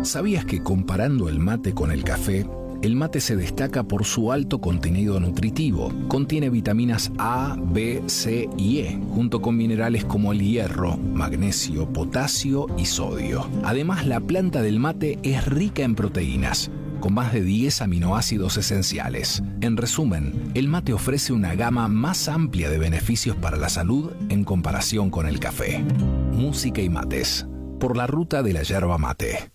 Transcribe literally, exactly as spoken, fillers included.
¿Sabías que comparando el mate con el café, el mate se destaca por su alto contenido nutritivo? Contiene vitaminas A, B, C y E, junto con minerales como el hierro, magnesio, potasio y sodio. Además, la planta del mate es rica en proteínas, con más de diez aminoácidos esenciales. En resumen, el mate ofrece una gama más amplia de beneficios para la salud en comparación con el café. Música y mates, por la ruta de la yerba mate.